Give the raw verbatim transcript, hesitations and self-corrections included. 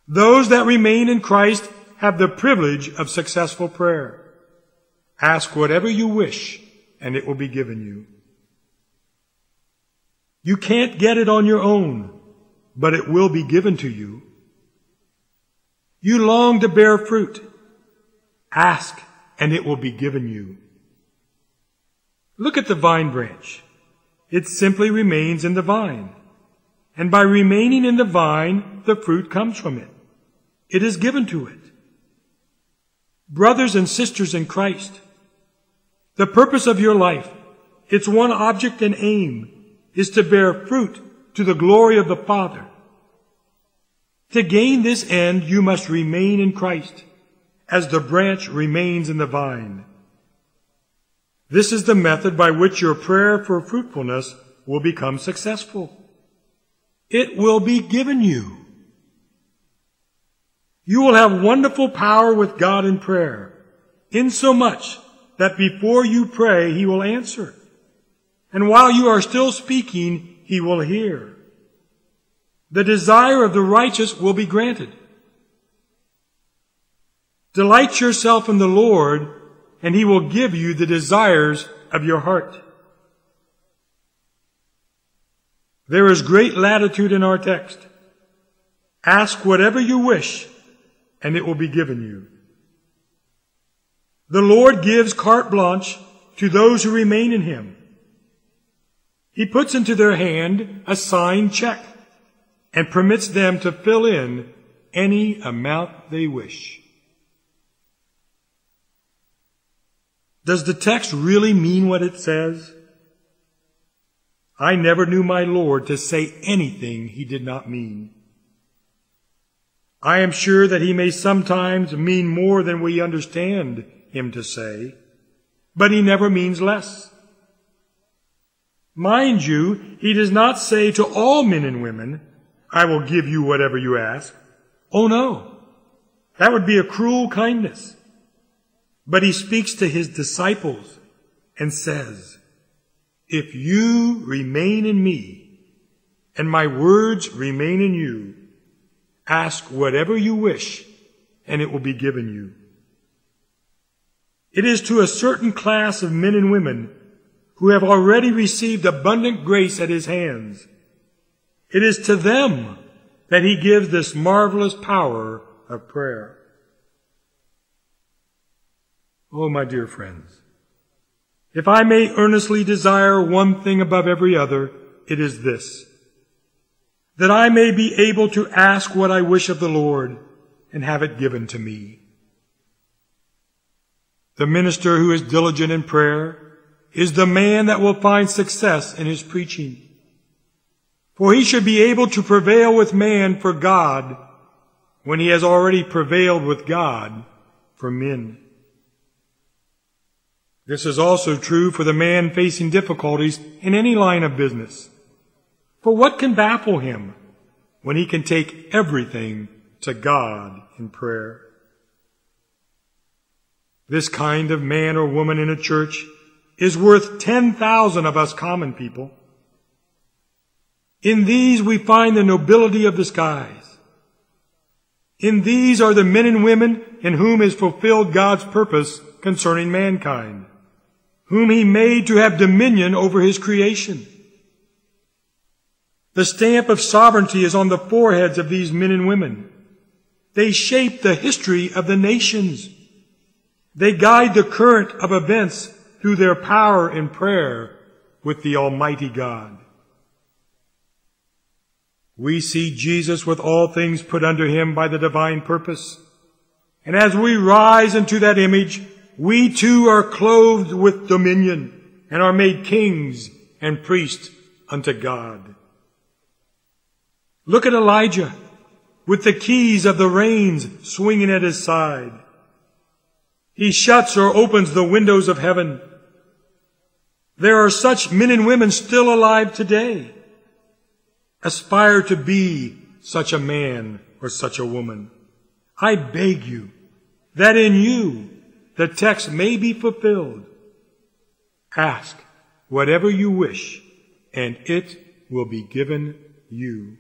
Those that remain in Christ have the privilege of successful prayer. Ask whatever you wish, and it will be given you. You can't get it on your own, but it will be given to you. You long to bear fruit. Ask, and it will be given you. Look at the vine branch. It simply remains in the vine. And by remaining in the vine, the fruit comes from it. It is given to it. Brothers and sisters in Christ, the purpose of your life, its one object and aim, is to bear fruit to the glory of the Father. To gain this end, you must remain in Christ, as the branch remains in the vine. This is the method by which your prayer for fruitfulness will become successful. It will be given you. You will have wonderful power with God in prayer, insomuch that before you pray, He will answer. And while you are still speaking, He will hear. The desire of the righteous will be granted. Delight yourself in the Lord, and He will give you the desires of your heart. There is great latitude in our text. Ask whatever you wish, and it will be given you. The Lord gives carte blanche to those who remain in Him. He puts into their hand a signed check and permits them to fill in any amount they wish. Does the text really mean what it says? I never knew my Lord to say anything He did not mean. I am sure that He may sometimes mean more than we understand Him to say, but He never means less. Mind you, He does not say to all men and women, I will give you whatever you ask. Oh no, that would be a cruel kindness. But He speaks to His disciples and says, if you remain in me, and my words remain in you, ask whatever you wish, and it will be given you. It is to a certain class of men and women who have already received abundant grace at His hands. It is to them that He gives this marvelous power of prayer. Oh, my dear friends, if I may earnestly desire one thing above every other, it is this, that I may be able to ask what I wish of the Lord and have it given to me. The minister who is diligent in prayer is the man that will find success in his preaching. For he should be able to prevail with man for God when he has already prevailed with God for men. This is also true for the man facing difficulties in any line of business. For what can baffle him when he can take everything to God in prayer? This kind of man or woman in a church is worth ten thousand of us common people. In these we find the nobility of the skies. In these are the men and women in whom is fulfilled God's purpose concerning mankind, whom He made to have dominion over His creation. The stamp of sovereignty is on the foreheads of these men and women. They shape the history of the nations. They guide the current of events through their power in prayer with the Almighty God. We see Jesus with all things put under Him by the divine purpose. And as we rise into that image, we too are clothed with dominion and are made kings and priests unto God. Look at Elijah with the keys of the reins swinging at his side. He shuts or opens the windows of heaven. There are such men and women still alive today. Aspire to be such a man or such a woman. I beg you that in you the text may be fulfilled. Ask whatever you wish, and it will be given you.